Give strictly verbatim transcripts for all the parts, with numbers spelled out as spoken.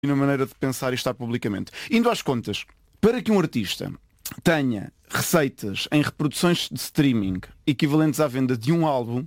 na maneira de pensar e estar publicamente. Indo às contas, para que um artista tenha receitas em reproduções de streaming equivalentes à venda de um álbum,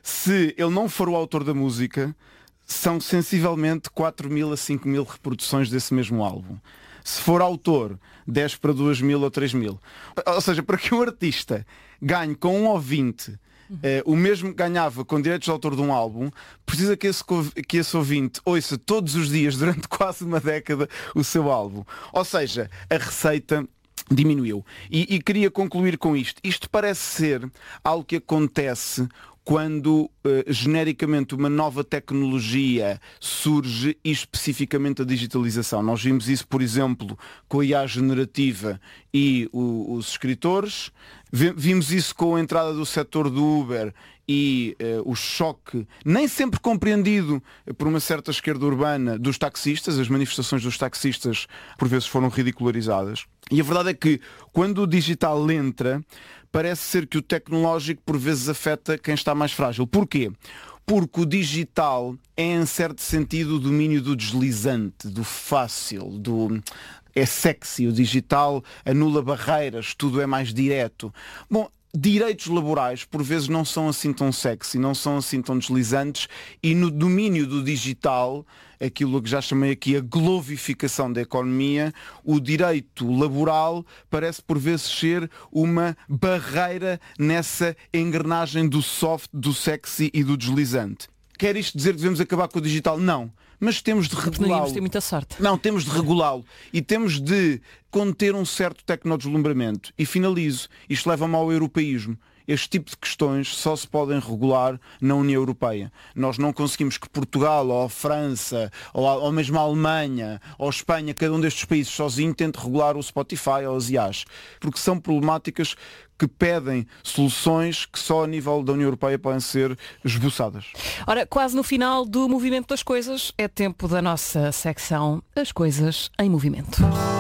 se ele não for o autor da música, são sensivelmente quatro mil a cinco mil reproduções desse mesmo álbum. Se for autor, dez para duas mil ou três mil. Ou seja, para que um artista ganhe com um ouvinte Uh, o mesmo que ganhava com direitos de autor de um álbum, precisa que esse, que esse ouvinte ouça todos os dias, durante quase uma década, o seu álbum. Ou seja, a receita diminuiu. E, e queria concluir com isto. Isto parece ser algo que acontece quando, uh, genericamente, uma nova tecnologia surge e especificamente a digitalização. Nós vimos isso, por exemplo, com a I A generativa e o, os escritores. Vimos isso com a entrada do setor do Uber e uh, o choque, nem sempre compreendido por uma certa esquerda urbana, dos taxistas. As manifestações dos taxistas por vezes foram ridicularizadas. E a verdade é que quando o digital entra, parece ser que o tecnológico por vezes afeta quem está mais frágil. Porquê? Porque o digital é, em certo sentido, o domínio do deslizante, do fácil, do... é sexy. O digital anula barreiras, tudo é mais direto. Bom, direitos laborais por vezes não são assim tão sexy, não são assim tão deslizantes, e no domínio do digital, aquilo que já chamei aqui a globificação da economia, o direito laboral parece por vezes ser uma barreira nessa engrenagem do soft, do sexy e do deslizante. Quer isto dizer que devemos acabar com o digital? Não. Mas temos de regulá-lo. Não ter muita sorte. Não, temos de regulá-lo. E temos de conter um certo tecnodeslumbramento. E finalizo. Isto leva-me ao europeísmo. Este tipo de questões só se podem regular na União Europeia. Nós não conseguimos que Portugal, ou a França, ou, a, ou mesmo a Alemanha, ou a Espanha, cada um destes países sozinho tente regular o Spotify ou as I As. Porque são problemáticas que pedem soluções que só a nível da União Europeia podem ser esboçadas. Ora, quase no final do Movimento das Coisas, é tempo da nossa secção As Coisas em Movimento.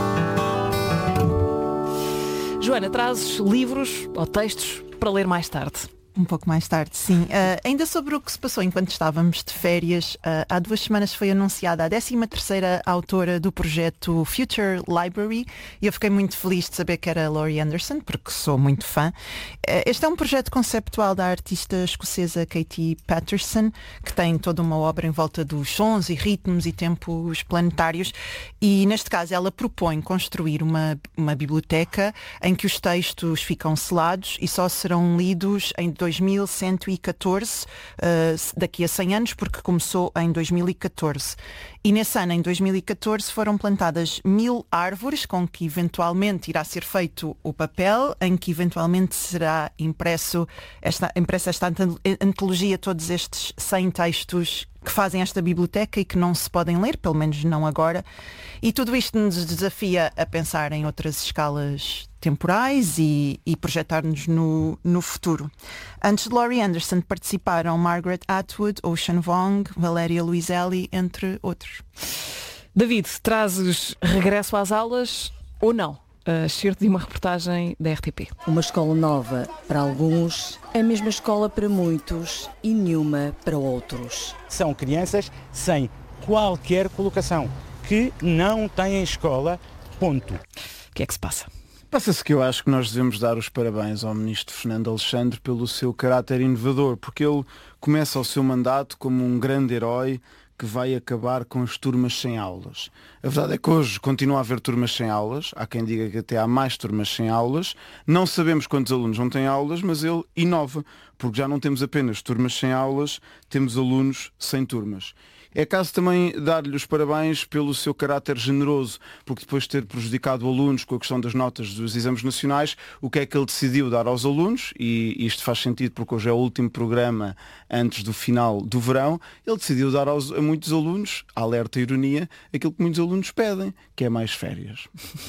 Joana, trazes livros ou textos para ler mais tarde? Um pouco mais tarde, sim. Uh, ainda sobre o que se passou enquanto estávamos de férias, uh, há duas semanas foi anunciada a décima terceira autora do projeto Future Library e eu fiquei muito feliz de saber que era Laurie Anderson, porque sou muito fã. Uh, este é um projeto conceptual da artista escocesa Katie Patterson, que tem toda uma obra em volta dos sons e ritmos e tempos planetários, e neste caso ela propõe construir uma, uma biblioteca em que os textos ficam selados e só serão lidos em dois mil cento e catorze, uh, daqui a cem anos, porque começou em dois mil e catorze. E nesse ano, em dois mil e catorze, foram plantadas mil árvores, com que eventualmente irá ser feito o papel, em que eventualmente será impresso esta, impressa esta antologia, todos estes cem textos que fazem esta biblioteca e que não se podem ler, pelo menos não agora. E tudo isto nos desafia a pensar em outras escalas temporais e, e projetar-nos no, no futuro. Antes de Laurie Anderson participaram Margaret Atwood, Ocean Vuong, Valéria Luiselli, entre outros. David, trazes regresso às aulas ou não? Uh, excerto de uma reportagem da R T P. Uma escola nova para alguns, a mesma escola para muitos e nenhuma para outros. São crianças sem qualquer colocação, que não têm escola, ponto. O que é que se passa? Passa-se que eu acho que nós devemos dar os parabéns ao ministro Fernando Alexandre pelo seu caráter inovador, porque ele começa o seu mandato como um grande herói que vai acabar com as turmas sem aulas. A verdade é que hoje continua a haver turmas sem aulas, há quem diga que até há mais turmas sem aulas, não sabemos quantos alunos não têm aulas, mas ele inova, porque já não temos apenas turmas sem aulas, temos alunos sem turmas. É caso também dar-lhe os parabéns pelo seu caráter generoso, porque depois de ter prejudicado alunos com a questão das notas dos exames nacionais, o que é que ele decidiu dar aos alunos, e isto faz sentido porque hoje é o último programa antes do final do verão, ele decidiu dar aos, a muitos alunos, alerta e ironia, aquilo que muitos alunos pedem, que é mais férias.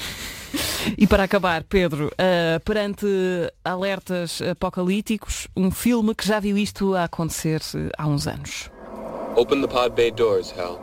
E para acabar, Pedro, uh, perante alertas apocalípticos, um filme que já viu isto a acontecer uh, há uns anos. Open the pod bay doors, Hal.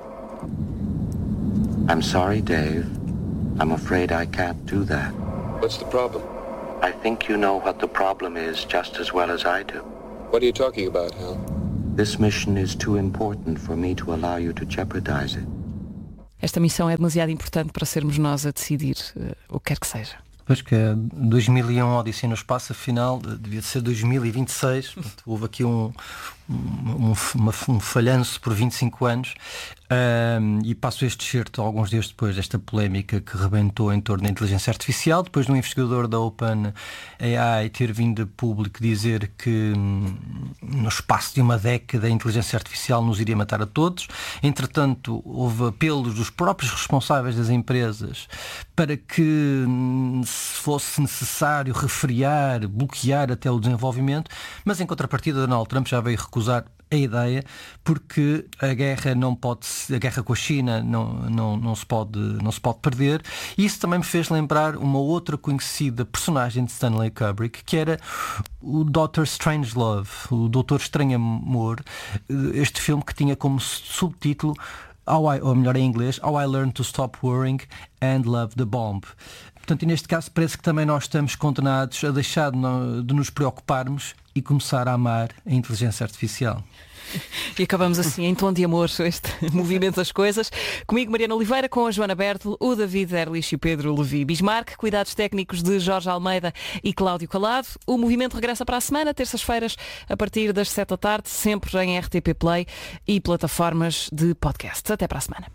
I'm sorry, Dave. I'm afraid I can't do that. What's the problem? I think you know what the problem is just as well as I do. What are you talking about, Hal? This mission is too important for me to allow you to jeopardize it. Esta missão é demasiado importante para sermos nós a decidir uh, o que quer que seja. Pois que é dois mil e um Odisseia no Espaço, afinal devia ser dois mil e vinte e seis. Portanto, houve aqui um, um, uma, um falhanço por vinte e cinco anos. Um, e passo este excerto alguns dias depois desta polémica que rebentou em torno da inteligência artificial, depois de um investigador da OpenAI ter vindo a público dizer que hum, no espaço de uma década a inteligência artificial nos iria matar a todos. Entretanto, houve apelos dos próprios responsáveis das empresas para que hum, se fosse necessário refriar, bloquear até o desenvolvimento, mas em contrapartida Donald Trump já veio recusar a ideia, porque a guerra não pode, a guerra com a China não, não, não, se pode, não se pode perder. E isso também me fez lembrar uma outra conhecida personagem de Stanley Kubrick, que era o doutor Strangelove, o Doutor Estranho Amor, este filme que tinha como subtítulo, How I, ou melhor em inglês, How I Learned to Stop Worrying and Love the Bomb. Portanto, e neste caso parece que também nós estamos condenados a deixar de nos preocuparmos e começar a amar a inteligência artificial. E acabamos assim em tom de amor este movimento das coisas. Comigo Mariana Oliveira, com a Joana Bertel, o David Erlich e o Pedro Levi Bismarck, cuidados técnicos de Jorge Almeida e Cláudio Calado. O movimento regressa para a semana, terças-feiras, a partir das sete da tarde, sempre em R T P Play e plataformas de podcast. Até para a semana.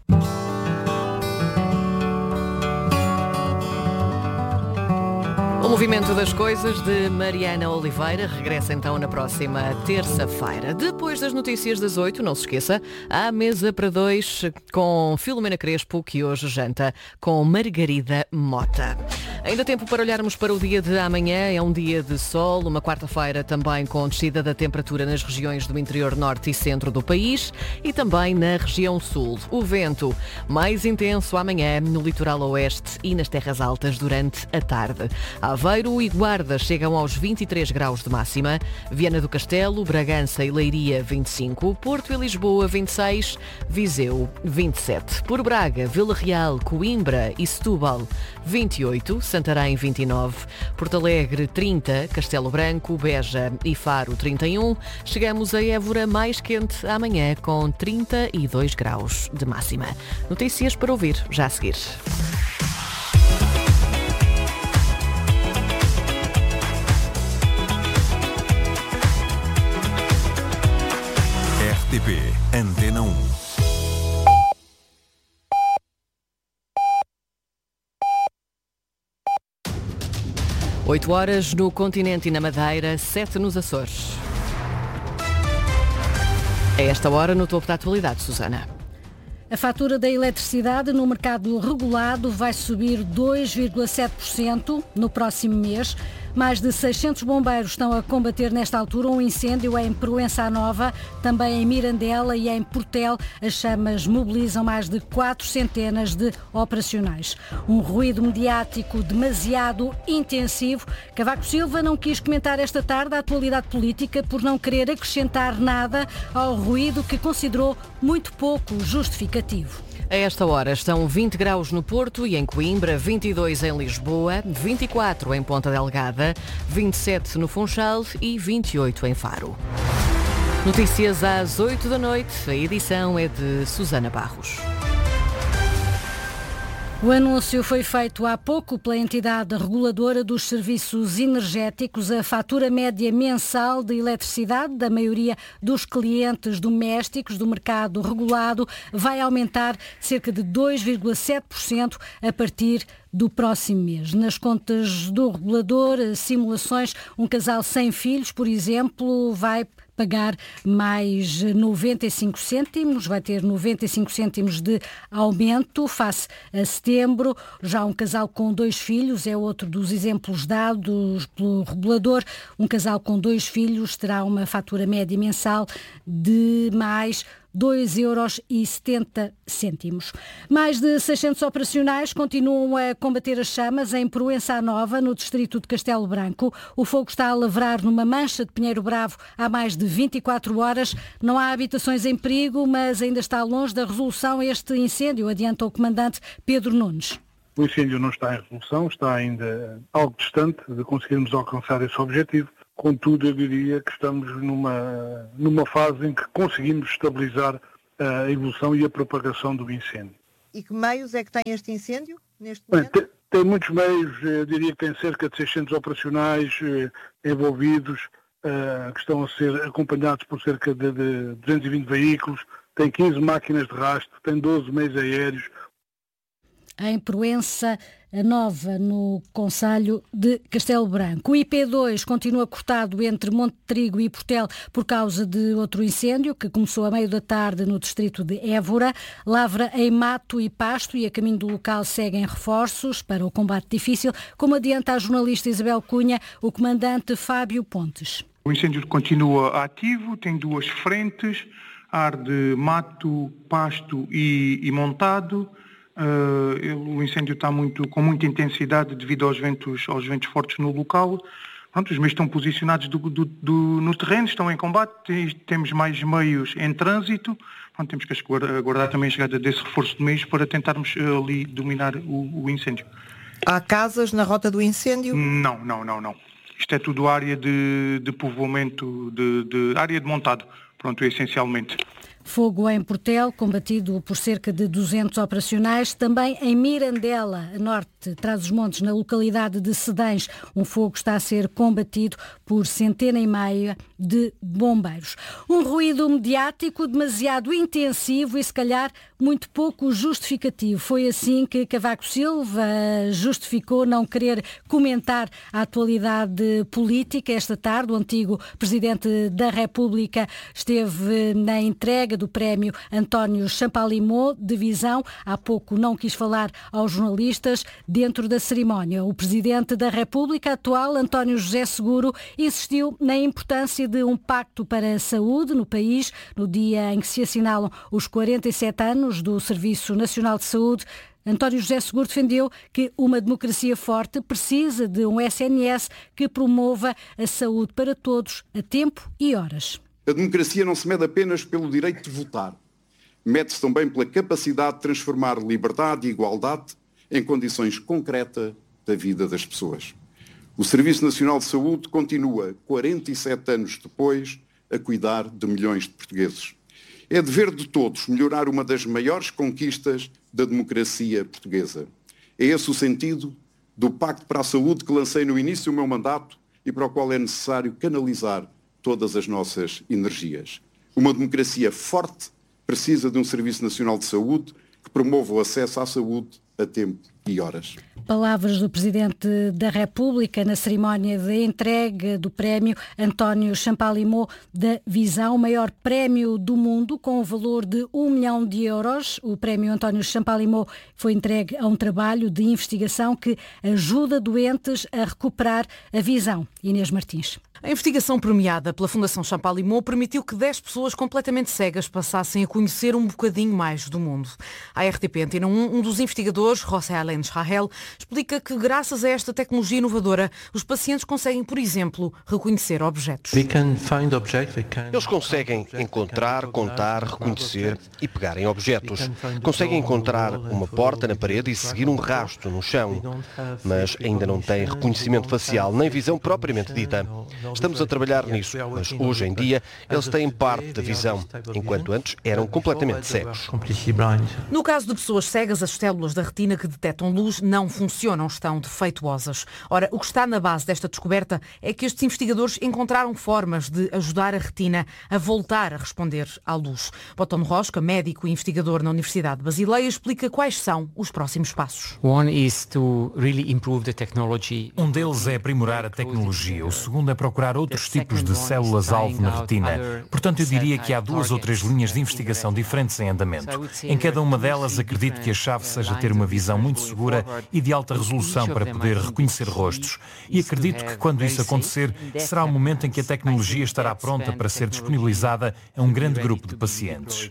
O Movimento das Coisas de Mariana Oliveira regressa então na próxima terça-feira. Depois das notícias das oito, não se esqueça, há mesa para dois com Filomena Crespo, que hoje janta com Margarida Mota. Ainda tempo para olharmos para o dia de amanhã. É um dia de sol, uma quarta-feira também com descida da temperatura nas regiões do interior norte e centro do país e também na região sul. O vento mais intenso amanhã no litoral oeste e nas terras altas durante a tarde. Aveiro e Guarda chegam aos vinte e três graus de máxima, Viana do Castelo, Bragança e Leiria vinte e cinco, Porto e Lisboa vinte e seis, Viseu vinte e sete. Por Braga, Vila Real, Coimbra e Setúbal vinte e oito, Santarém vinte e nove, Porto Alegre trinta, Castelo Branco, Beja e Faro trinta e um. Chegamos a Évora mais quente amanhã com trinta e dois graus de máxima. Notícias para ouvir já a seguir. R T P Antena um. oito horas no continente e na Madeira, sete nos Açores. A esta hora, no topo da atualidade, Susana. A fatura da eletricidade no mercado regulado vai subir dois vírgula sete por cento no próximo mês. Mais de seiscentos bombeiros estão a combater nesta altura um incêndio em Proença Nova, também em Mirandela e em Portel. As chamas mobilizam mais de quatro centenas de operacionais. Um ruído mediático demasiado intensivo. Cavaco Silva não quis comentar esta tarde a atualidade política por não querer acrescentar nada ao ruído que considerou muito pouco justificativo. A esta hora estão vinte graus no Porto e em Coimbra, vinte e dois em Lisboa, vinte e quatro em Ponta Delgada, vinte e sete no Funchal e vinte e oito em Faro. Notícias às oito da noite, a edição é de Susana Barros. O anúncio foi feito há pouco pela entidade reguladora dos serviços energéticos. A fatura média mensal de eletricidade da maioria dos clientes domésticos do mercado regulado vai aumentar cerca de dois vírgula sete por cento a partir do próximo mês. Nas contas do regulador, simulações, um casal sem filhos, por exemplo, vai pagar mais noventa e cinco cêntimos, vai ter noventa e cinco cêntimos de aumento face a setembro. Já um casal com dois filhos é outro dos exemplos dados pelo regulador. Um casal com dois filhos terá uma fatura média mensal de mais dois euros e setenta cêntimos. Mais de seiscentos operacionais continuam a combater as chamas em Proença Nova, no distrito de Castelo Branco. O fogo está a lavrar numa mancha de Pinheiro Bravo há mais de vinte e quatro horas. Não há habitações em perigo, mas ainda está longe da resolução este incêndio, adianta o comandante Pedro Nunes. O incêndio não está em resolução, está ainda algo distante de conseguirmos alcançar esse objetivo. Contudo, eu diria que estamos numa, numa fase em que conseguimos estabilizar a evolução e a propagação do incêndio. e que meios é que tem este incêndio neste Bem, momento? tem, tem muitos meios, eu diria que tem cerca de seiscentos operacionais eh, envolvidos, eh, que estão a ser acompanhados por cerca de, de duzentos e vinte veículos, tem quinze máquinas de rastro, tem doze meios aéreos. Em Proença Nova, no concelho de Castelo Branco. O I P dois continua cortado entre Monte Trigo e Portel por causa de outro incêndio que começou a meio da tarde no distrito de Évora. Lavra em mato e pasto e a caminho do local seguem reforços para o combate difícil, como adianta a jornalista Isabel Cunha, o comandante Fábio Pontes. O incêndio continua ativo, tem duas frentes, arde mato, pasto e, e montado. Uh, ele, o incêndio está muito, com muita intensidade devido aos ventos, aos ventos fortes no local. Pronto, os meios estão posicionados do, do, do, no terreno, estão em combate, tem, temos mais meios em trânsito. Pronto, temos que aguardar também a chegada desse reforço de meios para tentarmos uh, ali dominar o, o incêndio. Há casas na rota do incêndio? Não, não, não, não. Isto é tudo área de, de povoamento, de, de área de montado, pronto, essencialmente. Fogo em Portel, combatido por cerca de duzentos operacionais. Também em Mirandela, a norte, Trás-os-Montes, na localidade de Sedães, um fogo está a ser combatido por centena e meia de bombeiros. Um ruído mediático demasiado intensivo e, se calhar, muito pouco justificativo. Foi assim que Cavaco Silva justificou não querer comentar a atualidade política esta tarde. O antigo Presidente da República esteve na entrega do prémio António Champalimau de Visão. Há pouco não quis falar aos jornalistas dentro da cerimónia. O Presidente da República atual, António José Seguro, insistiu na importância de um pacto para a saúde no país. No dia em que se assinalam os quarenta e sete anos do Serviço Nacional de Saúde, António José Seguro defendeu que uma democracia forte precisa de um S N S que promova a saúde para todos, a tempo e horas. A democracia não se mede apenas pelo direito de votar. Mede-se também pela capacidade de transformar liberdade e igualdade em condições concretas da vida das pessoas. O Serviço Nacional de Saúde continua, quarenta e sete anos depois, a cuidar de milhões de portugueses. É dever de todos melhorar uma das maiores conquistas da democracia portuguesa. É esse o sentido do Pacto para a Saúde que lancei no início do meu mandato e para o qual é necessário canalizar todas as nossas energias. Uma democracia forte precisa de um Serviço Nacional de Saúde que promova o acesso à saúde a tempo e horas. Palavras do Presidente da República na cerimónia de entrega do prémio António Champalimau da Visão, o maior prémio do mundo, com o valor de um milhão de euros. O prémio António Champalimau foi entregue a um trabalho de investigação que ajuda doentes a recuperar a visão. Inês Martins. A investigação premiada pela Fundação Champalimau permitiu que dez pessoas completamente cegas passassem a conhecer um bocadinho mais do mundo. A R T P Antena um, um dos investigadores, José Alain Rahel, explica que graças a esta tecnologia inovadora, os pacientes conseguem, por exemplo, reconhecer objetos. Eles conseguem encontrar, contar, reconhecer e pegar em objetos. Conseguem encontrar uma porta na parede e seguir um rastro no chão, mas ainda não têm reconhecimento facial, nem visão propriamente dita. Estamos a trabalhar nisso, mas hoje em dia eles têm parte da visão, enquanto antes eram completamente cegos. No caso de pessoas cegas, as células da retina que detectam luz não funcionam, estão defeituosas. Ora, o que está na base desta descoberta é que estes investigadores encontraram formas de ajudar a retina a voltar a responder à luz. Botón Rosca, médico e investigador na Universidade de Basileia, explica quais são os próximos passos. Um deles é aprimorar a tecnologia, o segundo é procurar outros tipos de células-alvo na retina. Portanto, eu diria que há duas ou três linhas de investigação diferentes em andamento. Em cada uma delas, acredito que a chave seja ter uma visão muito segura e de alta resolução para poder reconhecer rostos. E acredito que quando isso acontecer, será o momento em que a tecnologia estará pronta para ser disponibilizada a um grande grupo de pacientes.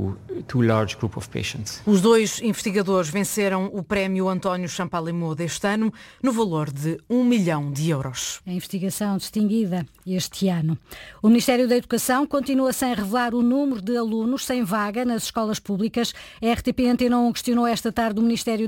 Os dois investigadores venceram o prémio António Champalimau deste ano no valor de um milhão de euros. A investigação distinguida este ano. O Ministério da Educação continua sem revelar o número de alunos sem vaga nas escolas públicas. A R T P Antena um questionou esta tarde o Ministério de Fernando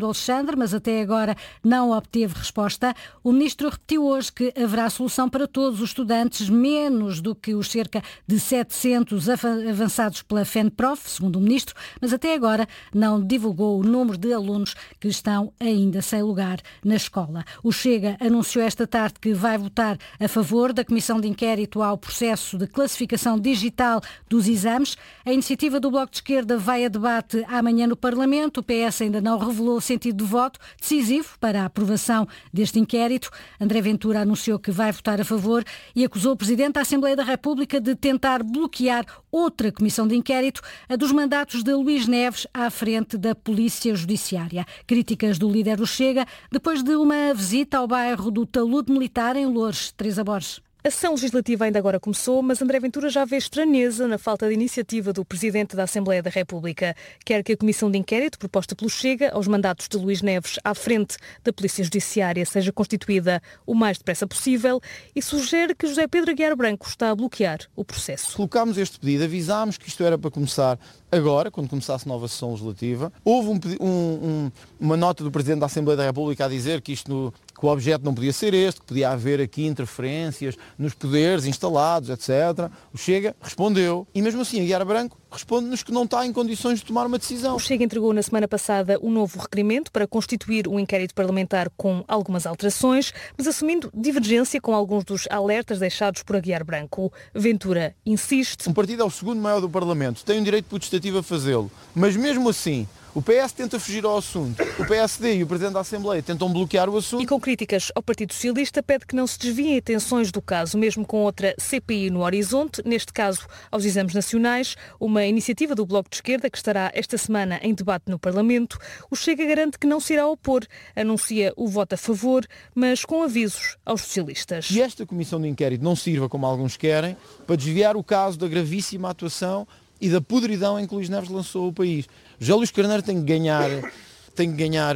Alexandre, mas até agora não obteve resposta. O Ministro repetiu hoje que haverá solução para todos os estudantes, menos do que os cerca de setecentos avançados pela FENPROF, segundo o Ministro, mas até agora não divulgou o número de alunos que estão ainda sem lugar na escola. O Chega anunciou esta tarde que vai votar a favor da Comissão de Inquérito ao processo de classificação digital dos exames. A iniciativa do Bloco de Esquerda vai a debate amanhã no Parlamento. O P S ainda não revelou o sentido de voto decisivo para a aprovação deste inquérito. André Ventura anunciou que vai votar a favor e acusou o Presidente da Assembleia da República de tentar bloquear outra comissão de inquérito, a dos mandatos de Luís Neves à frente da Polícia Judiciária. Críticas do líder do Chega depois de uma visita ao bairro do Talude Militar em Loures. Teresa Borges. A sessão legislativa ainda agora começou, mas André Ventura já vê estranheza na falta de iniciativa do Presidente da Assembleia da República. Quer que a comissão de inquérito proposta pelo Chega aos mandatos de Luís Neves à frente da Polícia Judiciária seja constituída o mais depressa possível e sugere que José Pedro Aguiar Branco está a bloquear o processo. Colocámos este pedido, avisámos que isto era para começar agora, quando começasse a nova sessão legislativa. Houve um, um, um, uma nota do Presidente da Assembleia da República a dizer que isto no, que o objeto não podia ser este, que podia haver aqui interferências nos poderes instalados, etcétera. O Chega respondeu e mesmo assim Aguiar Branco responde-nos que não está em condições de tomar uma decisão. O Chega entregou na semana passada um novo requerimento para constituir um inquérito parlamentar com algumas alterações, mas assumindo divergência com alguns dos alertas deixados por Aguiar Branco. Ventura insiste. Um partido é o segundo maior do Parlamento, tem um direito potestativo a fazê-lo, mas mesmo assim o P S tenta fugir ao assunto, o P S D e o Presidente da Assembleia tentam bloquear o assunto. E com críticas ao Partido Socialista pede que não se desviem atenções do caso, mesmo com outra C P I no horizonte, neste caso aos exames nacionais, uma iniciativa do Bloco de Esquerda que estará esta semana em debate no Parlamento. O Chega garante que não se irá opor, anuncia o voto a favor, mas com avisos aos socialistas. E esta comissão de inquérito não sirva, como alguns querem, para desviar o caso da gravíssima atuação e da podridão em que Luís Neves lançou o país. José Luís Carneiro tem que ganhar, tem que ganhar uh,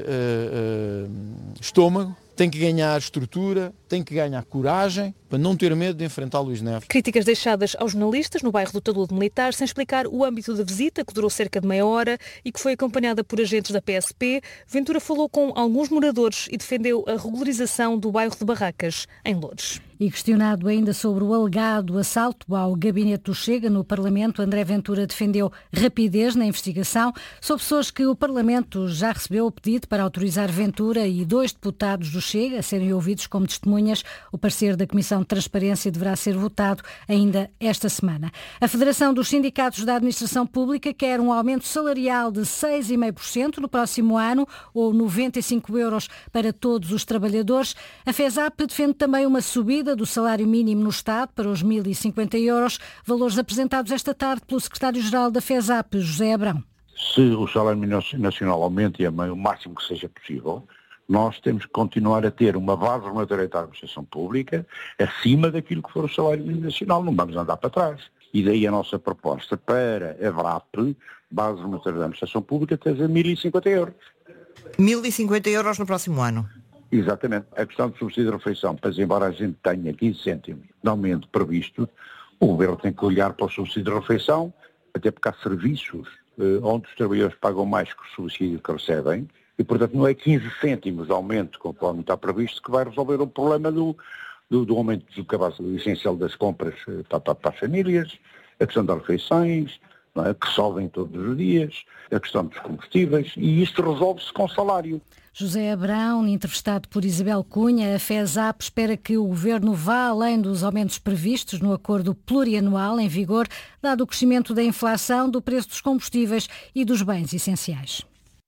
uh, uh, estômago, tem que ganhar estrutura, tem que ganhar coragem para não ter medo de enfrentar Luís Neves. Críticas deixadas aos jornalistas no bairro do Talude Militar, sem explicar o âmbito da visita, que durou cerca de meia hora e que foi acompanhada por agentes da P S P. Ventura falou com alguns moradores e defendeu a regularização do bairro de Barracas, em Loures. E questionado ainda sobre o alegado assalto ao gabinete do Chega no Parlamento, André Ventura defendeu rapidez na investigação. São pessoas que o Parlamento já recebeu o pedido para autorizar Ventura e dois deputados do Chega a serem ouvidos como testemunhas. O parecer da Comissão de Transparência deverá ser votado ainda esta semana. A Federação dos Sindicatos da Administração Pública quer um aumento salarial de seis vírgula cinco por cento no próximo ano, ou noventa e cinco euros para todos os trabalhadores. A FESAP defende também uma subida do salário mínimo no Estado para os mil e cinquenta euros, valores apresentados esta tarde pelo secretário-geral da FESAP, José Abrão. Se o salário mínimo nacional aumenta e é o máximo que seja possível, nós temos que continuar a ter uma base regulatória da administração pública acima daquilo que for o salário mínimo nacional, não vamos andar para trás. E daí a nossa proposta para a V R A P, base regulatória da administração pública, ter a mil e cinquenta euros. mil e cinquenta euros no próximo ano. Exatamente. A questão do subsídio de refeição, pois embora a gente tenha quinze cêntimos de aumento previsto, o governo tem que olhar para o subsídio de refeição, até porque há serviços eh, onde os trabalhadores pagam mais que o subsídio que recebem, e portanto não é quinze cêntimos de aumento, conforme está previsto, que vai resolver o problema do, do, do aumento do cabaz essencial das compras eh, para, para, para as famílias, a questão das refeições, não é, que sobem todos os dias, a questão dos combustíveis, e isto resolve-se com salário. José Abrão, entrevistado por Isabel Cunha, a FESAP espera que o Governo vá além dos aumentos previstos no acordo plurianual em vigor, dado o crescimento da inflação, do preço dos combustíveis e dos bens essenciais.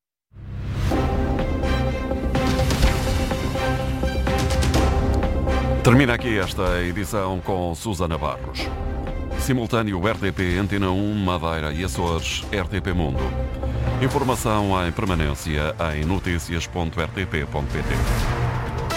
Termina aqui esta edição com Susana Barros. Simultâneo R T P Antena um, Madeira e Açores, R T P Mundo. Informação em permanência em notícias ponto r t p ponto p t.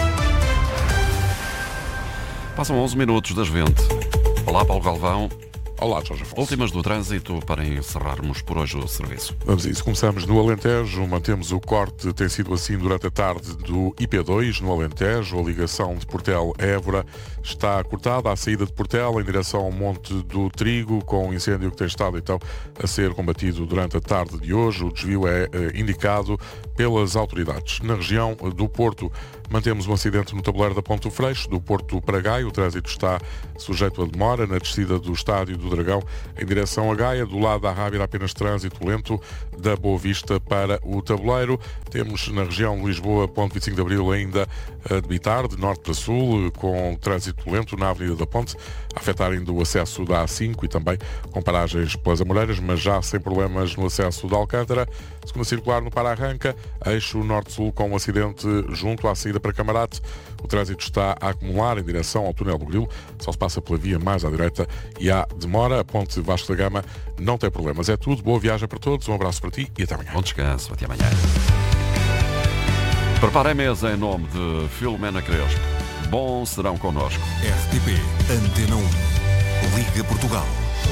Passam onze minutos das vinte. Olá, Paulo Galvão. Olá, Jorge Afonso. Últimas do trânsito para encerrarmos por hoje o serviço. Vamos a isso. Começamos no Alentejo. Mantemos o corte, tem sido assim durante a tarde do I P dois no Alentejo. A ligação de Portel a Évora está cortada. À saída de Portel em direção ao Monte do Trigo, com um incêndio que tem estado então a ser combatido durante a tarde de hoje. O desvio é eh, indicado pelas autoridades. Na região do Porto, mantemos um acidente no tabuleiro da Ponte do Freixo, do Porto para Gaia. O trânsito está sujeito a demora na descida do Estádio do Dragão em direção a Gaia. Do lado da Rábida, apenas trânsito lento da Boa Vista para o tabuleiro. Temos na região de Lisboa, Ponte vinte e cinco de Abril, ainda a debitar, de norte para sul, com trânsito lento na Avenida da Ponte, a afetar ainda o acesso da A cinco e também com paragens pelas Amoreiras, mas já sem problemas no acesso da Alcântara. Segunda circular no Para-Arranca, eixo norte-sul com um acidente junto à saída para Camarate. O trânsito está a acumular em direção ao túnel do Grilo, só se passa pela via mais à direita e há demora. A ponte Vasco da Gama não tem problemas. É tudo, boa viagem para todos, um abraço para ti e até amanhã. Bom descanso, até amanhã. Prepara a mesa em nome de Filomena Crespo. Bom serão connosco. R T P Antena um. Liga Portugal.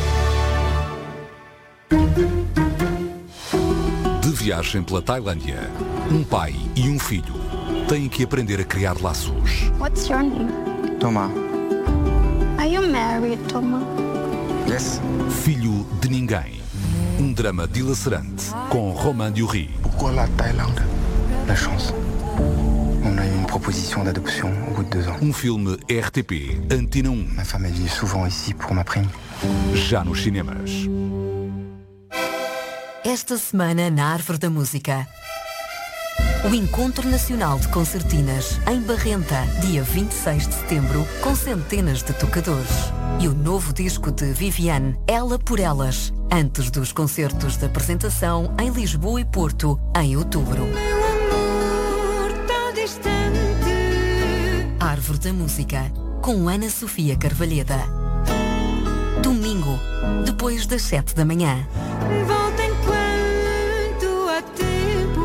De viagem pela Tailândia, um pai e um filho têm que aprender a criar laços. What's your name? Thomas. Are you married, Thomas? Yes. Filho de ninguém. Um drama dilacerante com Romain Duris. Pourquoi la Thaïlande? La chance. On a eu une proposition d'adoption au bout de deux ans. Um filme R T P Antena um. Ma femme vit souvent ici pour ma prime. Já nos cinemas. Esta semana na Árvore da Música, o Encontro Nacional de Concertinas em Barrenta, dia vinte e seis de setembro, com centenas de tocadores. E o novo disco de Viviane, Ela por Elas, antes dos concertos de apresentação em Lisboa e Porto, em outubro. Árvore da Música, com Ana Sofia Carvalheda. Domingo, depois das sete da manhã. Volta enquanto há tempo.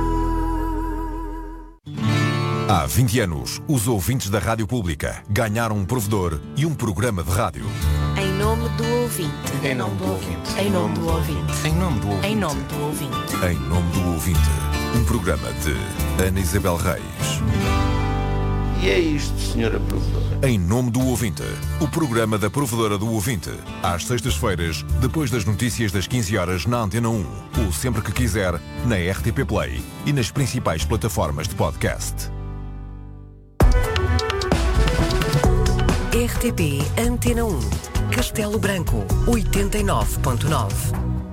Há vinte anos, os ouvintes da Rádio Pública ganharam um provedor e um programa de rádio. Em nome do ouvinte. Em nome do ouvinte. Em nome do ouvinte. Em nome do ouvinte. Em nome do ouvinte. Em nome do ouvinte. Um programa de Ana Isabel Reis. E é isto, senhora provedora. Em nome do ouvinte, o programa da provedora do ouvinte. Às sextas-feiras, depois das notícias das quinze horas na Antena um. Ou sempre que quiser, na R T P Play e nas principais plataformas de podcast. R T P Antena um. Castelo Branco, oitenta e nove ponto nove.